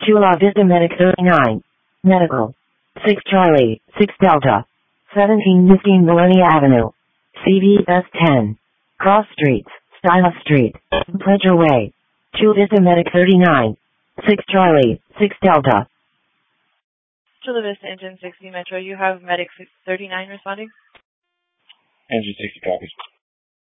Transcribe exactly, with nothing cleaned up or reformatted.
Chula Vista Medic thirty-nine. Medical. six Charlie, six Delta. seventeen Nifteen Millennia Avenue. C V S ten. Cross Streets, Style Street, Pleasure Way. Chula Vista Medic thirty-nine. six Charlie, six Delta. Chula Vista Engine sixty Metro, you have Medic thirty-nine responding? Engine sixty copies.